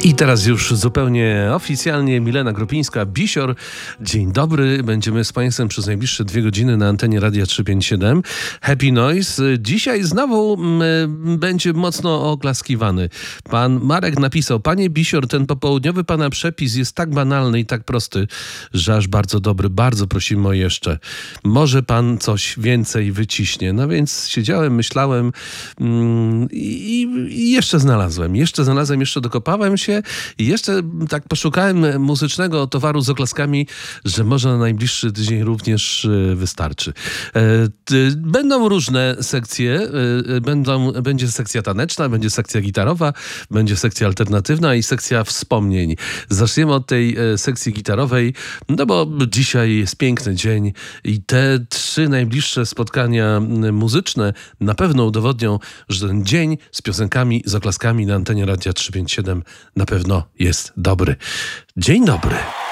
I teraz już zupełnie oficjalnie Milena Grupińska-Bisior. Dzień dobry. Będziemy z Państwem przez najbliższe 2 godziny na antenie Radia 357. Happy Noise. Dzisiaj znowu będzie mocno oklaskiwany. Pan Marek napisał: Panie Bisior, ten popołudniowy Pana przepis jest tak banalny i tak prosty, że aż bardzo dobry. Bardzo prosimy o jeszcze. Może Pan coś więcej wyciśnie. No więc siedziałem, myślałem i jeszcze znalazłem. Jeszcze dokopałem się i jeszcze tak poszukałem muzycznego towaru z oklaskami, że może na najbliższy tydzień również wystarczy. Będą różne sekcje. Będzie sekcja taneczna, będzie sekcja gitarowa, będzie sekcja alternatywna i sekcja wspomnień. Zaczniemy od tej sekcji gitarowej, no bo dzisiaj jest piękny dzień i te 3 najbliższe spotkania muzyczne na pewno udowodnią, że ten dzień z piosenkami, z oklaskami na antenie Radia 357 na pewno jest dobry. Dzień dobry.